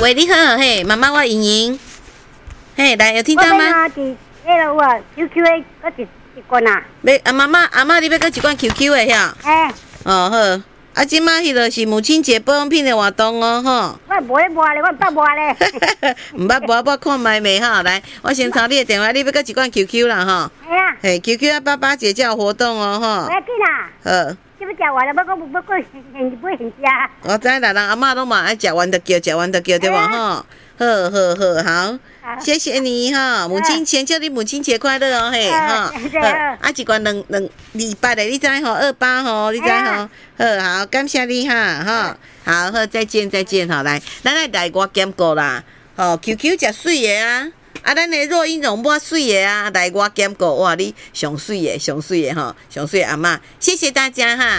喂，你好，嘿，妈妈我莹莹，嘿，来有听到吗？ 我 QQ 的搁一罐啊。 要妈妈，你要搁一罐 QQ 的遐？哦好。啊，即马迄个是母亲节保养品的活动哦，吼。 我无咧抹咧，我毋捌抹咧。 毋捌抹，我看卖未吼。来，我先抄你的电话，你要搁一罐 QQ 啦，吼。 系啊。 嘿 ，QQ 啊，88节才有活动哦，吼。 不要紧啦。 好。 这要食完了，要过现食。 我知啦，人阿嬷拢嘛爱食完就叫，对无吼？好，谢谢你哈，母亲节祝你母亲节快乐哦嘿哈，啊一罐两200的，你知吼28吼，你知吼？好，感谢你哈，好，再见哈，来，咱来我检过啦，吼 QQ 食水的啊，咱的若英容抹水的啊，来我检过，哇，你上水的吼，上水的阿嬷，谢谢大家哈。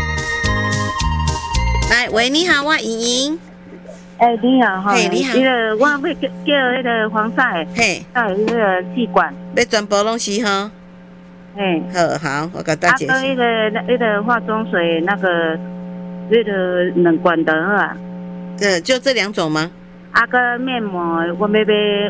来，喂，你好，我莹莹。 你好哈， 你好， 那个我要叫那个防晒，还有那个气管， 要全部拢是哈。好，我甲大姐。 那个化妆水那个2罐的啊。 就这2种吗？ 个面膜我要买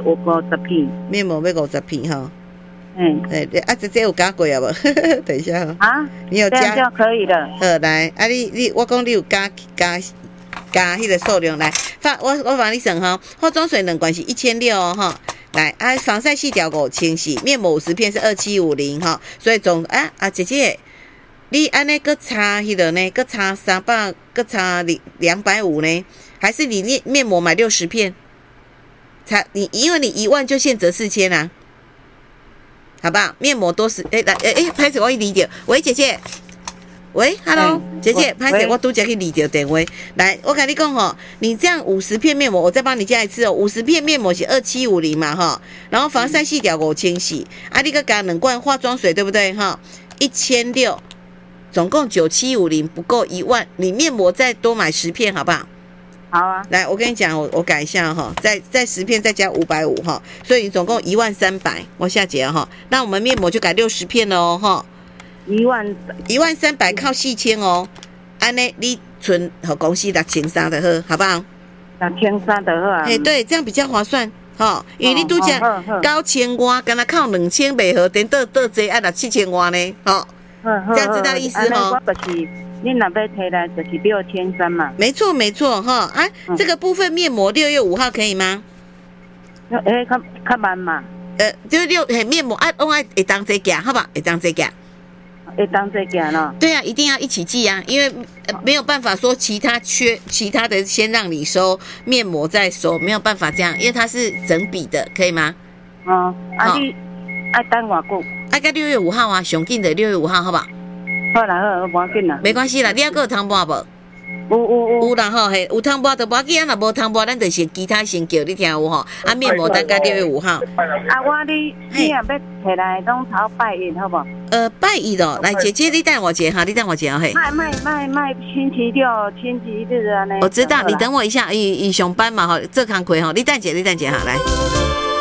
50片。面膜要 50片哈。这有加贵啊无？等一下啊， 你有加就可以了。 好来，我讲你有加迄个数量来，我帮你算哈，化妆水2罐是1600哦哈，来防晒细条5000，面膜50片是2750哈，所以总姐姐，你安尼搁差迄个呢？搁差300，搁差250呢？还是你面膜买60片？因为你1万就现折4000啊，好不好？面膜多是拍手我一理解，喂姐姐。喂 ，Hello， 姐姐，拍摄我拄才去理着电话。来，我跟你讲吼，你这样50片面膜，我再帮你加一次哦。50片面膜是2750嘛哈，然后防晒细条5000，你搁加2罐化妆水，对不对哈？1600，总共9750，不够1万，你面膜再多买10片，好不好？ 好啊。 来，我跟你讲，我改一下哈，再10片再加550哈，所以你总共13000，我下节哈。那我们面膜就改60片了哦哈。13000靠4000哦，安尼你存和公司6300就好，好不好 ？6300就好啊。 对，这样比较划算，吼，因为你拄则9000外，敢若靠2000袂好，等倒济爱7000外呢，吼。这样知道意思吼？ 我就是你若要摕来就是6300嘛。 没错哈这个部分面膜6月5号可以吗？ 较慢嘛。 就是面膜我爱会当这寄，好吧？会当这寄。 会当这件咯， 对啊，一定要一起寄啊，因为没有办法说其他的先让你收面膜再收，没有办法这样，因为它是整笔的，可以吗？ 你爱等偌久？ 大概6月5号啊，上紧的6月5号，好吧？ 好啦，无要紧啦。 没关系啦，你还有通报无？有啦吼，有通报就无要紧，若无通报，咱就是其他先叫你听有吼。面膜大概6月5号。 你若要摕来拢朝拜一，好不？ 拜一咯，来姐姐，你等我一下哈，嘿。 卖星期六日安尼。 我知道，你等我一下，伊上班嘛吼，做工课吼，你等一下哈，来。